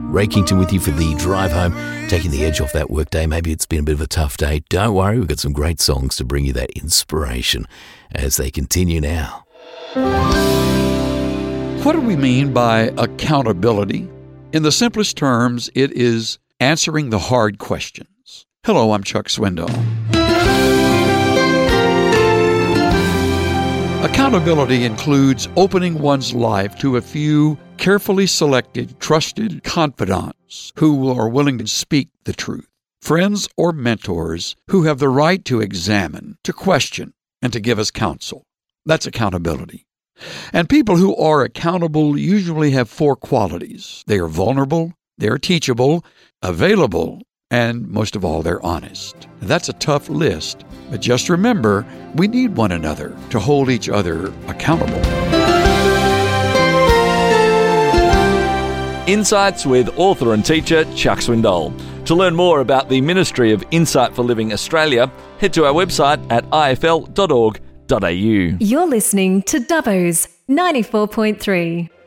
Ray Kington with you for the drive home, taking the edge off that workday. Maybe it's been a bit of a tough day. Don't worry, we've got some great songs to bring you that inspiration as they continue now. What do we mean by accountability? In the simplest terms, it is answering the hard questions. Hello, I'm Chuck Swindoll. Accountability includes opening one's life to a few carefully selected, trusted confidants who are willing to speak the truth. Friends or mentors who have the right to examine, to question, and to give us counsel. That's accountability. And people who are accountable usually have 4 qualities. They are vulnerable, they are teachable, available, and most of all, they're honest. That's a tough list, but just remember, we need one another to hold each other accountable. Insights with author and teacher Chuck Swindoll. To learn more about the Ministry of Insight for Living Australia, head to our website at ifl.org.au. You're listening to Dubbo's 94.3.